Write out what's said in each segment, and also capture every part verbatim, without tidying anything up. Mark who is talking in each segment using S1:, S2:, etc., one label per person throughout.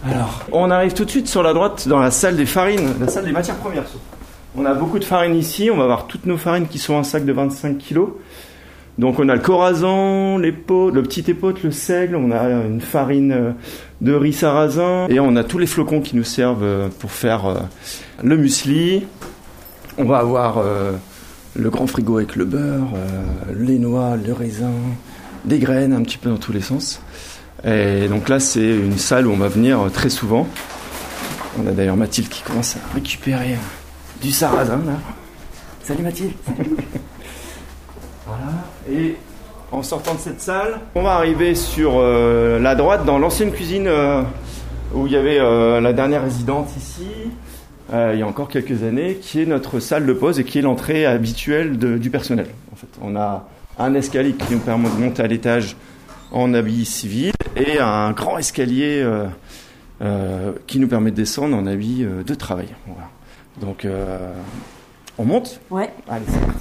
S1: Alors, on arrive tout de suite sur la droite dans la salle des farines, la salle des matières premières. On a beaucoup de farines ici, on va avoir toutes nos farines qui sont en sac de vingt-cinq kilos. Donc on a le corazan, l'épaule, le petit épeautre, le seigle, on a une farine de riz sarrasin et on a tous les flocons qui nous servent pour faire le muesli. On va avoir le grand frigo avec le beurre, les noix, le raisin, des graines un petit peu dans tous les sens. Et donc là c'est une salle où on va venir très souvent. On a d'ailleurs Mathilde qui commence à récupérer du sarrasin là. Salut Mathilde. Voilà. Et en sortant de cette salle, on va arriver sur euh, la droite dans l'ancienne cuisine euh, où il y avait euh, la dernière résidente ici, euh, il y a encore quelques années, qui est notre salle de pause et qui est l'entrée habituelle de, du personnel. En fait, on a un escalier qui nous permet de monter à l'étage en habit civil et un grand escalier euh, euh, qui nous permet de descendre en habit euh, de travail. Voilà. Donc, euh, on monte ?
S2: Ouais.
S1: Allez, c'est parti.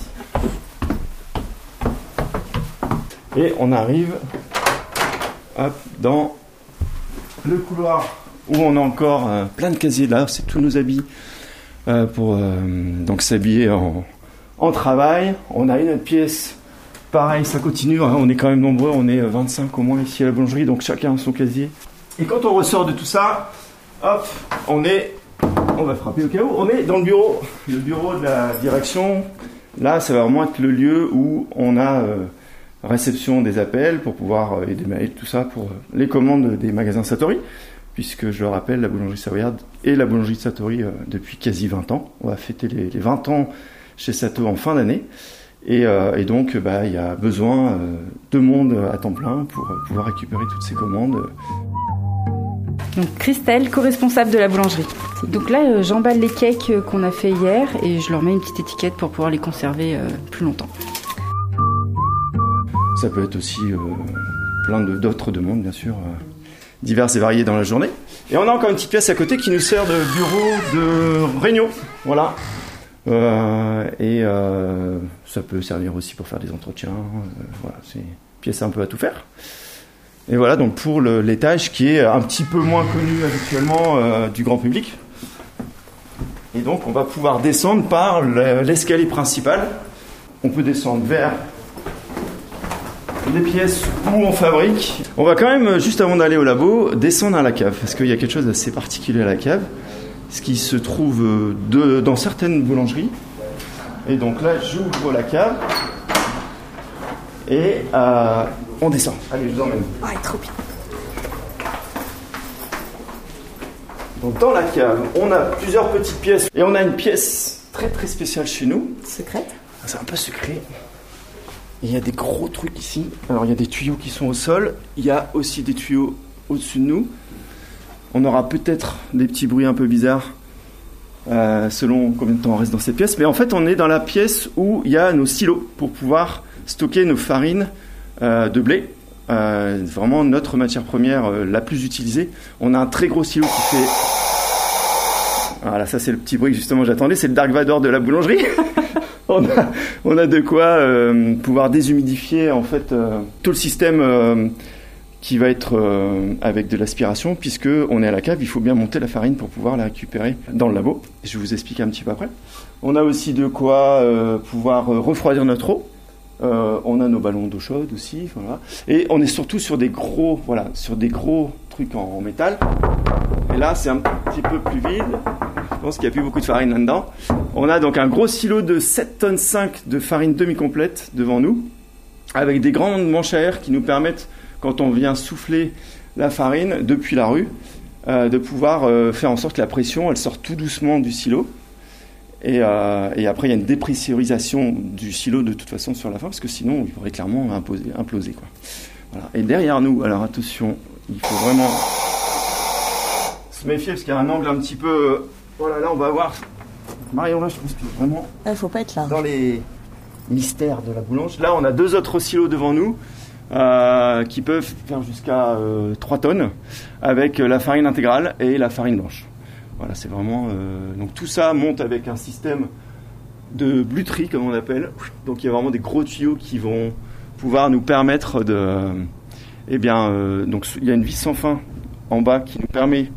S1: Et on arrive hop, dans le couloir où on a encore euh, plein de casiers. Là, c'est tous nos habits euh, pour euh, donc s'habiller en, en travail. On a une autre pièce. Pareil, ça continue. Hein, on est quand même nombreux. On est vingt-cinq au moins ici à la boulangerie. Donc chacun a son casier. Et quand on ressort de tout ça, hop, on est... On va frapper au cas où. On est dans le bureau. Le bureau de la direction. Là, ça va vraiment être le lieu où on a... Euh, réception des appels pour pouvoir et des mails, tout ça pour les commandes des magasins Satori, puisque je le rappelle, la boulangerie savoyarde est la boulangerie Satori euh, depuis quasi vingt ans. On va fêter les, les vingt ans chez Sato en fin d'année et, euh, et donc bah, il y a besoin euh, de monde à temps plein pour euh, pouvoir récupérer toutes ces commandes.
S2: Donc Christelle, co-responsable de la boulangerie. Donc là, euh, j'emballe les cakes euh, qu'on a fait hier et je leur mets une petite étiquette pour pouvoir les conserver euh, plus longtemps.
S1: Ça peut être aussi euh, plein de, d'autres demandes, bien sûr, euh, diverses et variées dans la journée. Et on a encore une petite pièce à côté qui nous sert de bureau de réunion. Voilà. Euh, et euh, ça peut servir aussi pour faire des entretiens. Euh, voilà, c'est une pièce un peu à tout faire. Et voilà, donc pour le, l'étage qui est un petit peu moins connu habituellement euh, du grand public. Et donc on va pouvoir descendre par le, l'escalier principal. On peut descendre vers... les pièces où on fabrique. On va quand même, juste avant d'aller au labo, descendre à la cave, parce qu'il y a quelque chose d'assez particulier à la cave, ce qui se trouve de, dans certaines boulangeries. Et donc là, j'ouvre la cave et euh, on descend. Allez, je vous emmène.
S2: Ah, oh, trop bien.
S1: Donc dans la cave, on a plusieurs petites pièces et on a une pièce très très spéciale chez nous.
S2: Secrète ?
S1: C'est un peu secret. Il y a des gros trucs ici. Alors il y a des tuyaux qui sont au sol. Il y a aussi des tuyaux au-dessus de nous. On aura peut-être des petits bruits un peu bizarres euh, selon combien de temps on reste dans cette pièce. Mais en fait, on est dans la pièce où il y a nos silos pour pouvoir stocker nos farines euh, de blé. Euh, vraiment notre matière première euh, la plus utilisée. On a un très gros silo qui fait... Voilà, ça c'est le petit bruit que justement j'attendais. C'est le Dark Vador de la boulangerie. On a, on a de quoi euh, pouvoir déshumidifier en fait euh, tout le système euh, qui va être euh, avec de l'aspiration, puisque on est à la cave, il faut bien monter la farine pour pouvoir la récupérer dans le labo. Je vais vous expliquer un petit peu après. On a aussi de quoi euh, pouvoir euh, refroidir notre eau. Euh, on a nos ballons d'eau chaude aussi, voilà. Et on est surtout sur des gros, voilà, sur des gros trucs en, en métal. Et là, c'est un petit peu plus vide. Je pense qu'il n'y a plus beaucoup de farine là-dedans. On a donc un gros silo de sept tonnes cinq de farine demi-complète devant nous, avec des grandes manches à air qui nous permettent, quand on vient souffler la farine depuis la rue, euh, de pouvoir euh, faire en sorte que la pression, elle sort tout doucement du silo. Et, euh, et après, il y a une dépressurisation du silo de toute façon sur la fin, parce que sinon, il pourrait clairement imposer, imploser, quoi. Voilà. Et derrière nous, alors attention, il faut vraiment se méfier, parce qu'il y a un angle un petit peu... Voilà, là, on va voir... Marion, là, je pense que vraiment...
S2: Il ne faut pas être là.
S1: Dans les mystères de la boulange. Là, on a deux autres silos devant nous, euh, qui peuvent faire jusqu'à euh, trois tonnes, avec la farine intégrale et la farine blanche. Voilà, c'est vraiment... Euh, donc tout ça monte avec un système de bluterie, comme on appelle. Donc il y a vraiment des gros tuyaux qui vont pouvoir nous permettre de... Eh bien, euh, donc il y a une vis sans fin en bas qui nous permet